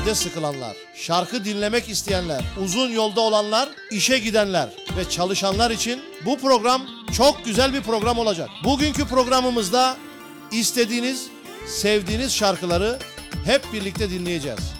evde sıkılanlar, şarkı dinlemek isteyenler, uzun yolda olanlar, işe gidenler ve çalışanlar için bu program çok güzel bir program olacak. Bugünkü programımızda istediğiniz, sevdiğiniz şarkıları hep birlikte dinleyeceğiz.